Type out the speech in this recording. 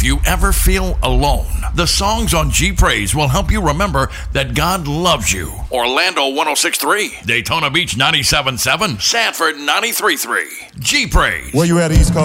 if you ever feel alone, the songs on G Praise will help you remember that God loves you. Orlando 106.3, Daytona Beach 97.7, Sanford 93.3. G Praise. Where you at, East Coast?